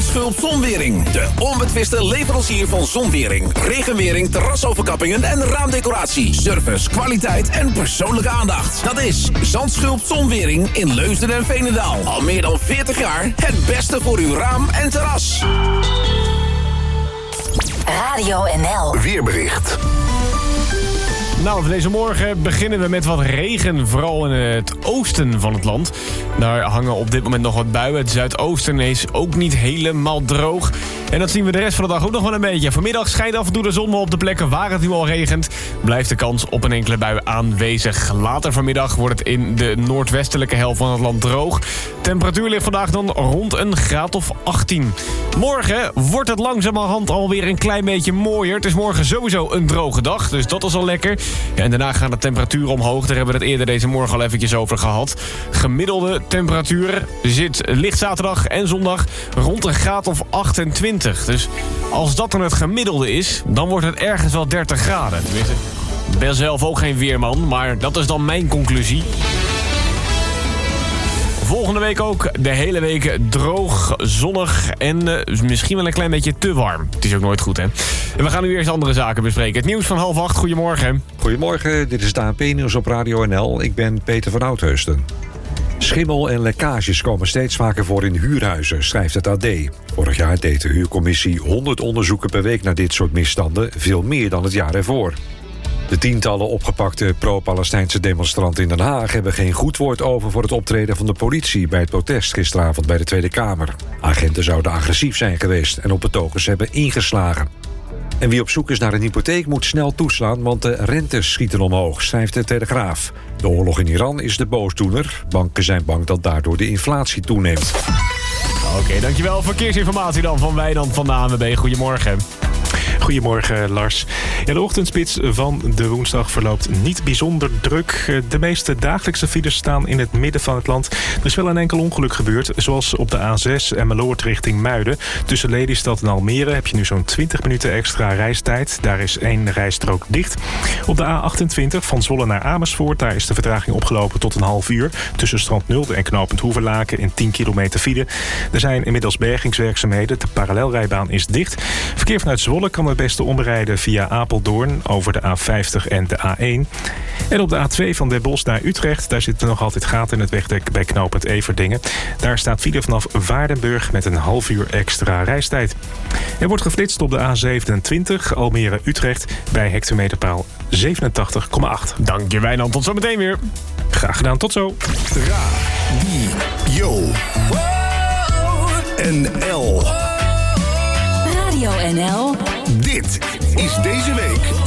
Zandschulp Zonwering. De onbetwiste leverancier van zonwering, regenwering, terrasoverkappingen en raamdecoratie. Service, kwaliteit en persoonlijke aandacht. Dat is Zandschulp Zonwering in Leusden en Veenendaal. Al meer dan 40 jaar het beste voor uw raam en terras. Radio NL. Weerbericht. Nou, voor deze morgen beginnen we met wat regen, vooral in het oosten van het land. Daar hangen op dit moment nog wat buien. Het zuidoosten is ook niet helemaal droog. En dat zien we de rest van de dag ook nog wel een beetje. Vanmiddag schijnt af en toe de zon, maar op de plekken waar het nu al regent blijft de kans op een enkele bui aanwezig. Later vanmiddag wordt het in de noordwestelijke helft van het land droog. Temperatuur ligt vandaag dan rond een graad of 18. Morgen wordt het langzamerhand alweer een klein beetje mooier. Het is morgen sowieso een droge dag, dus dat is al lekker. Ja, en daarna gaan de temperaturen omhoog. Daar hebben we het eerder deze morgen al eventjes over gehad. Gemiddelde temperatuur zit licht zaterdag en zondag rond een graad of 28. Dus als dat dan het gemiddelde is, dan wordt het ergens wel 30 graden. Tenminste, ik ben zelf ook geen weerman, maar dat is dan mijn conclusie. Volgende week ook de hele week droog, zonnig en misschien wel een klein beetje te warm. Het is ook nooit goed, hè? En we gaan nu eerst andere zaken bespreken. Het nieuws van 7:30. Goedemorgen. Goedemorgen, dit is het ANP-nieuws op Radio NL. Ik ben Peter van Oudheusden. Schimmel en lekkages komen steeds vaker voor in huurhuizen, schrijft het AD. Vorig jaar deed de huurcommissie 100 onderzoeken per week naar dit soort misstanden, veel meer dan het jaar ervoor. De tientallen opgepakte pro-Palestijnse demonstranten in Den Haag hebben geen goed woord over voor het optreden van de politie bij het protest gisteravond bij de Tweede Kamer. Agenten zouden agressief zijn geweest en op betogers hebben ingeslagen. En wie op zoek is naar een hypotheek moet snel toeslaan, want de rentes schieten omhoog, schrijft de Telegraaf. De oorlog in Iran is de boosdoener. Banken zijn bang dat daardoor de inflatie toeneemt. Oké, dankjewel. Verkeersinformatie dan van Wijnand van de ANWB. Goedemorgen. Goedemorgen, Lars. Ja, de ochtendspits van de woensdag verloopt niet bijzonder druk. De meeste dagelijkse files staan in het midden van het land. Er is wel een enkel ongeluk gebeurd, zoals op de A6 Emmeloord richting Muiden. Tussen Lelystad en Almere heb je nu zo'n 20 minuten extra reistijd. Daar is 1 rijstrook dicht. Op de A28 van Zwolle naar Amersfoort, daar is de vertraging opgelopen tot een half uur. Tussen Strand Nulde en knooppunt Hoeverlaken in 10 kilometer file. Er zijn inmiddels bergingswerkzaamheden. De parallelrijbaan is dicht. Verkeer vanuit Zwolle kan het beste omrijden via Apeldoorn over de A50 en de A1. En op de A2 van Den Bosch naar Utrecht, daar zitten nog altijd gaten in het wegdek bij knooppunt Everdingen. Daar staat file vanaf Waardenburg met een half uur extra reistijd. Er wordt geflitst op de A27 Almere-Utrecht bij hectometerpaal 87,8. Dank je, Wijnand. Tot zometeen weer. Graag gedaan, tot zo. Radio NL. Radio NL. Dit is deze week